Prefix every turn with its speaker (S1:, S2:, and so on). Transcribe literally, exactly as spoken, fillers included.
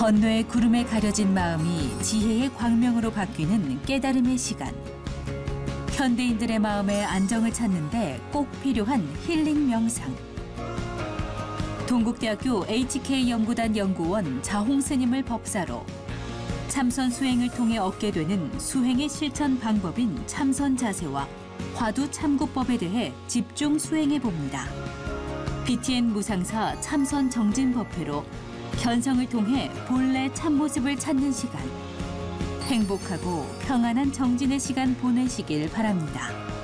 S1: 번뇌의 구름에 가려진 마음이 지혜의 광명으로 바뀌는 깨달음의 시간. 현대인들의 마음의 안정을 찾는데 꼭 필요한 힐링 명상. 동국대학교 에이치케이 연구단 연구원 자홍 스님을 법사로 참선 수행을 통해 얻게 되는 수행의 실천 방법인 참선 자세와 화두 참고법에 대해 집중 수행해 봅니다. 비티엔 무상사 참선 정진법회로 견성을 통해 본래 참모습을 찾는 시간. 행복하고 평안한 정진의 시간 보내시길 바랍니다.